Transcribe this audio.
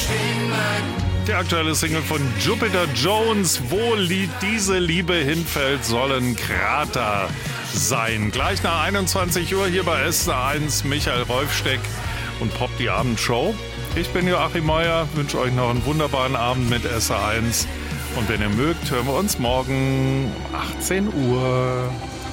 Die aktuelle Single von Jupiter Jones, wo diese Liebe hinfällt, sollen Krater sein. Gleich nach 21 Uhr hier bei SR1 Michael Rolfsteck und Pop die Abendshow. Ich bin Joachim Meuer, wünsche euch noch einen wunderbaren Abend mit SR1 und wenn ihr mögt, hören wir uns morgen um 18 Uhr.